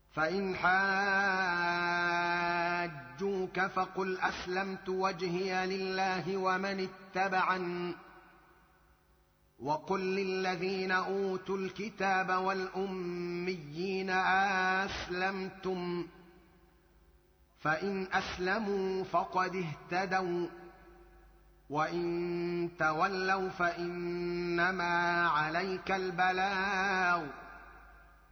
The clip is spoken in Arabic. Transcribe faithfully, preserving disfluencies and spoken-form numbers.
فإن حاجوك فقل أسلمت وجهي لله ومن اتبعني، وقل للذين أوتوا الكتاب والأميين أسلمتم، فإن أسلموا فقد اهتدوا، وإن تولوا فإنما عليك البلاغ